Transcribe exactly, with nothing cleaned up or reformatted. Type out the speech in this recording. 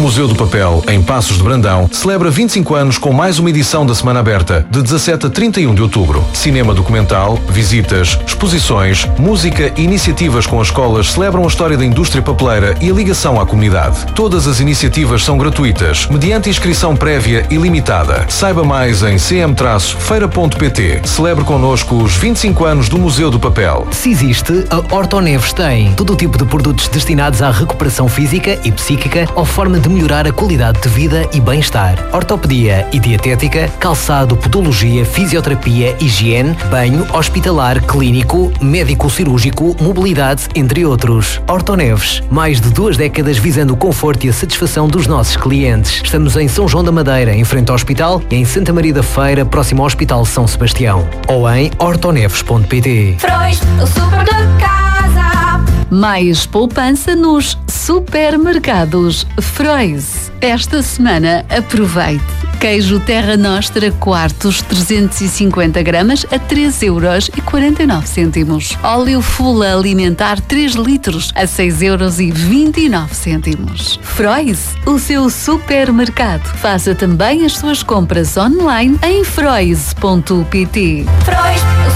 Museu do Papel, em Passos de Brandão, celebra vinte e cinco anos com mais uma edição da Semana Aberta, de dezassete a trinta e um de outubro. Cinema documental, visitas, exposições, música e iniciativas com as escolas celebram a história da indústria papeleira e a ligação à comunidade. Todas as iniciativas são gratuitas, mediante inscrição prévia e limitada. Saiba mais em c m feira ponto p t. Celebre connosco os vinte e cinco anos do Museu do Papel. Se existe, a Ortoneves tem todo o tipo de produtos destinados à recuperação física e psíquica ou forma de melhorar a qualidade de vida e bem-estar. Ortopedia e dietética, calçado, podologia, fisioterapia, higiene, banho, hospitalar, clínico, médico-cirúrgico, mobilidade, entre outros. Ortoneves, mais de duas décadas visando o conforto e a satisfação dos nossos clientes. Estamos em São João da Madeira, em frente ao hospital, e em Santa Maria da Feira, próximo ao Hospital São Sebastião. Ou em ortoneves ponto p t. Frois, o super de casa. Mais poupança nos supermercados Frois. Esta semana aproveite. Queijo Terra Nostra quartos trezentos e cinquenta gramas a três euros e quarenta e nove cêntimos. Óleo Fula Alimentar três litros a seis euros e vinte e nove cêntimos. Frois, o seu supermercado. Faça também as suas compras online em frois ponto p t. Frois.